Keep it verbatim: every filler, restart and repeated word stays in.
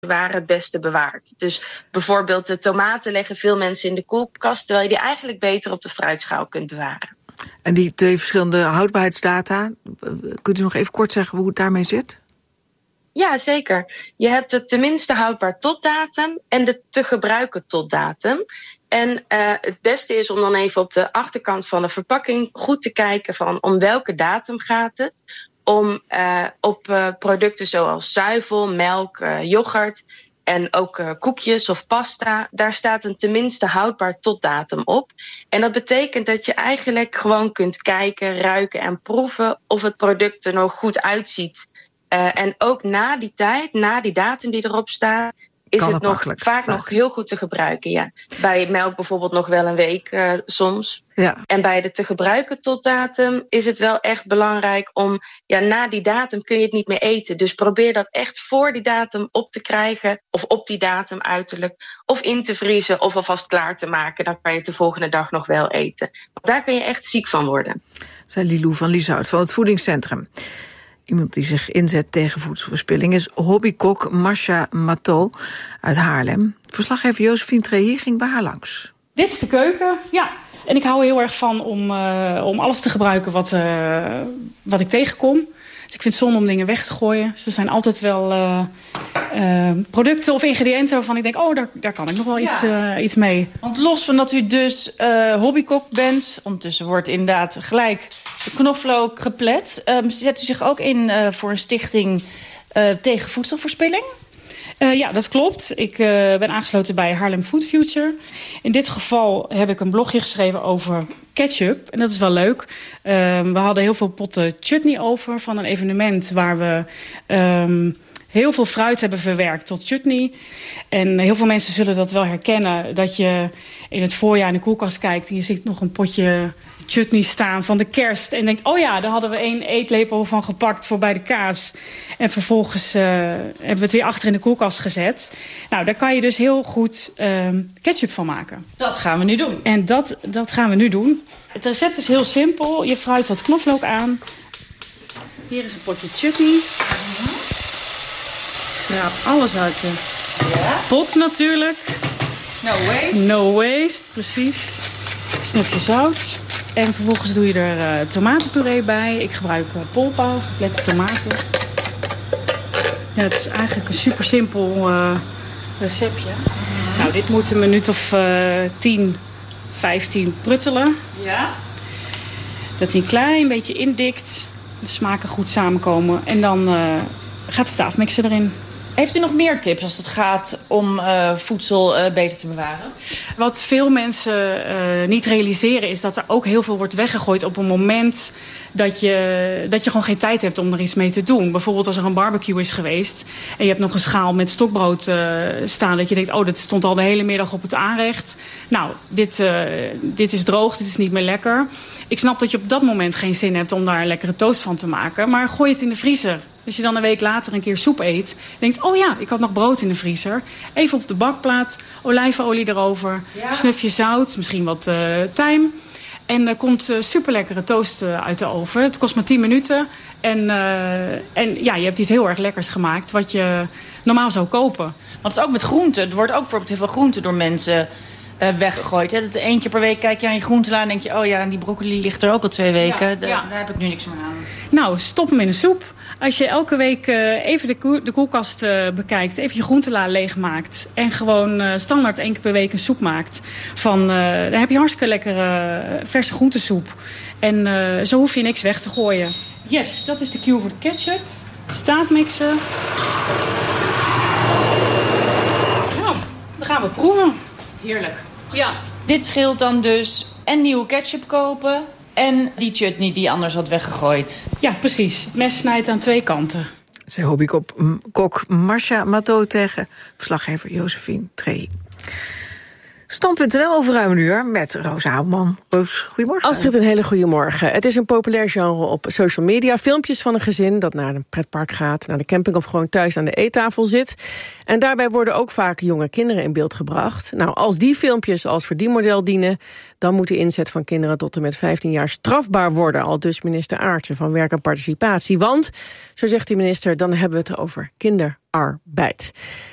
waren het beste bewaard. Dus bijvoorbeeld de tomaten leggen veel mensen in de koelkast, terwijl je die eigenlijk beter op de fruitschaal kunt bewaren. En die twee verschillende houdbaarheidsdata, kunt u nog even kort zeggen hoe het daarmee zit? Ja, zeker. Je hebt de tenminste houdbaar tot datum en de te gebruiken tot datum. En uh, het beste is om dan even op de achterkant van de verpakking goed te kijken van om welke datum gaat het. Om uh, op uh, producten zoals zuivel, melk, uh, yoghurt en ook uh, koekjes of pasta, daar staat een tenminste houdbaar tot datum op. En dat betekent dat je eigenlijk gewoon kunt kijken, ruiken en proeven of het product er nog goed uitziet. Uh, en ook na die tijd, na die datum die erop staat, is kan het, het nog makkelijk, vaak, vaak nog heel goed te gebruiken. Ja. Bij melk bijvoorbeeld nog wel een week uh, soms. Ja. En bij de te gebruiken tot datum is het wel echt belangrijk om, ja, na die datum kun je het niet meer eten. Dus probeer dat echt voor die datum op te krijgen, of op die datum uiterlijk, of in te vriezen of alvast klaar te maken. Dan kan je het de volgende dag nog wel eten. Want daar kun je echt ziek van worden. Zei Lilou van Lieshout van het Voedingscentrum. Iemand die zich inzet tegen voedselverspilling is hobbykok Masha Mato uit Haarlem. Verslaggever Josephine Trehi ging bij haar langs. Dit is de keuken, ja. En ik hou er heel erg van om, uh, om alles te gebruiken wat, uh, wat ik tegenkom. Dus ik vind het zonde om dingen weg te gooien. Dus er zijn altijd wel uh, uh, producten of ingrediënten waarvan ik denk, oh, daar, daar kan ik nog wel ja. iets, uh, iets mee. Want los van dat u dus uh, hobbykok bent, ondertussen wordt inderdaad gelijk de knoflook geplet. Uh, zet u zich ook in uh, voor een stichting uh, tegen voedselverspilling? Uh, ja, dat klopt. Ik uh, ben aangesloten bij Haarlem Food Future. In dit geval heb ik een blogje geschreven over ketchup. En dat is wel leuk. Uh, we hadden heel veel potten chutney over van een evenement waar we Um, heel veel fruit hebben verwerkt tot chutney. En heel veel mensen zullen dat wel herkennen. Dat je in het voorjaar in de koelkast kijkt en je ziet nog een potje chutney staan van de kerst. En denkt, oh ja, daar hadden we één eetlepel van gepakt voor bij de kaas. En vervolgens uh, hebben we het weer achter in de koelkast gezet. Nou, daar kan je dus heel goed uh, ketchup van maken. Dat gaan we nu doen. En dat, dat gaan we nu doen. Het recept is heel simpel. Je fruit wat knoflook aan. Hier is een potje chutney. Schraap alles uit de ja. pot natuurlijk. No waste. No waste, precies. Snufje zout. En vervolgens doe je er uh, tomatenpuree bij. Ik gebruik uh, polpa, geplette tomaten. Ja, het is eigenlijk een super simpel uh, receptje. Mm-hmm. Nou, dit moet een minuut of uh, tien, vijftien pruttelen. Ja. Dat hij een klein beetje indikt. De smaken goed samenkomen. En dan uh, gaat de staafmixer erin. Heeft u nog meer tips als het gaat om uh, voedsel uh, beter te bewaren? Wat veel mensen uh, niet realiseren is dat er ook heel veel wordt weggegooid op een moment dat je, dat je gewoon geen tijd hebt om er iets mee te doen. Bijvoorbeeld als er een barbecue is geweest en je hebt nog een schaal met stokbrood uh, staan, dat je denkt, oh, dat stond al de hele middag op het aanrecht. Nou, dit, uh, dit is droog, dit is niet meer lekker. Ik snap dat je op dat moment geen zin hebt om daar een lekkere toast van te maken, maar gooi het in de vriezer. Als je dan een week later een keer soep eet, denkt, oh ja, ik had nog brood in de vriezer. Even op de bakplaat, olijfolie erover, ja. snufje zout, misschien wat uh, tijm. En er komt uh, super lekkere toast uh, uit de oven. Het kost maar tien minuten. En, uh, en ja, je hebt iets heel erg lekkers gemaakt wat je normaal zou kopen. Want het is ook met groenten. Er wordt ook bijvoorbeeld heel veel groenten door mensen uh, weggegooid. Hè? Dat één keer per week kijk je aan je groentela en denk je, oh ja, die broccoli ligt er ook al twee weken. Ja, da- ja. Daar heb ik nu niks meer aan. Nou, stop hem in een soep. Als je elke week uh, even de, koel- de koelkast uh, bekijkt, even je groentela leegmaakt en gewoon uh, standaard één keer per week een soep maakt, van, uh, dan heb je hartstikke lekkere uh, verse groentesoep. En uh, zo hoef je niks weg te gooien. Yes, dat is de cue voor de ketchup. Staafmixen. Nou, dan gaan we proeven. Heerlijk. Ja. Dit scheelt dan dus en nieuwe ketchup kopen en die chutney die anders had weggegooid. Ja, precies. Het mes snijdt aan twee kanten. Zij hobbykok Masha Mato tegen verslaggever Josephine Trehi. Stand punt n l over ruim een uur met Roos Houtman. Roos, goedemorgen. Astrid, een hele goede morgen. Het is een populair genre op social media. Filmpjes van een gezin dat naar een pretpark gaat, naar de camping of gewoon thuis aan de eettafel zit. En daarbij worden ook vaak jonge kinderen in beeld gebracht. Nou, als die filmpjes als verdienmodel dienen, dan moet de inzet van kinderen tot en met vijftien jaar strafbaar worden. Al dus minister Aartsen van Werk en Participatie. Want, zo zegt die minister, dan hebben we het over kinderarbeid.